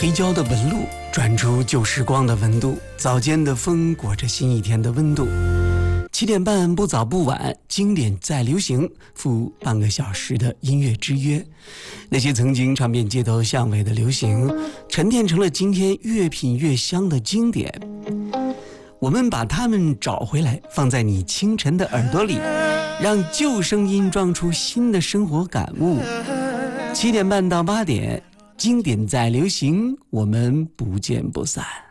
黑胶的纹路转出旧时光的温度，早间的风裹着新一天的温度。7点半不早不晚，经典在流行，赴半个小时的音乐之约。那些曾经传遍街头巷尾的流行，沉淀成了今天越品越香的经典。我们把它们找回来，放在你清晨的耳朵里，让旧声音装出新的生活感悟。7点半到8点，经典在流行，我们不见不散。